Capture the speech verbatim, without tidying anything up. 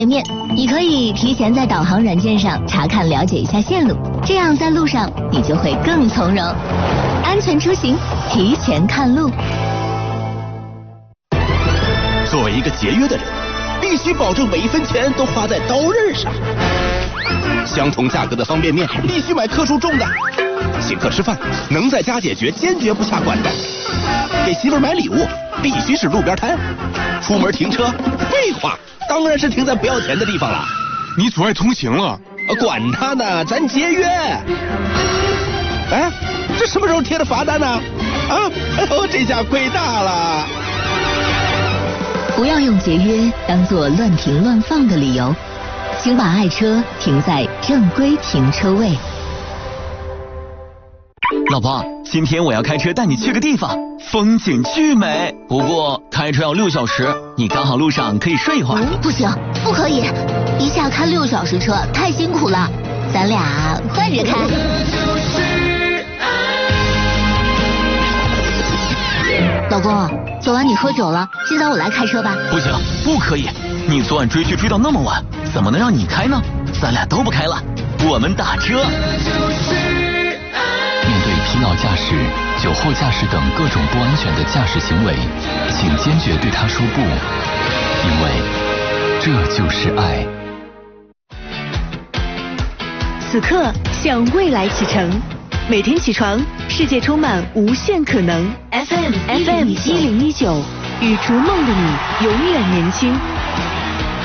面，你可以提前在导航软件上查看了解一下线路，这样在路上你就会更从容。安全出行，提前看路。 作为一个节约的人，必须保证每一分钱都花在刀刃上。相同价格的方便面，必须买克数重的。请客吃饭，能在家解决，坚决不下馆子。给媳妇买礼物，必须是路边摊。出门停车，废话，当然是停在不要钱的地方了。 你阻碍通行了。 管他呢，咱节约。哎，这什么时候贴的罚单呢？啊，哎呦，这下亏大了。 不要用节约当作乱停乱放的理由，请把爱车停在正规停车位。 老婆，今天我要开车带你去个地方，风景巨美。不过开车要六小时，你刚好路上可以睡一会儿。 嗯、不行，不可以，一下开六小时车太辛苦了，咱俩换着开。老公，昨晚你喝酒了，今早我来开车吧。 不行，不可以，你昨晚追剧追到那么晚，怎么能让你开呢？咱俩都不开了，我们打车。 面对疲劳驾驶、酒后驾驶等各种不安全的驾驶行为，请坚决对他说不，因为这就是爱。 此刻向未来启程，每天起床，世界充满无限可能。F M F M 一零一九，与逐梦的你永远年轻。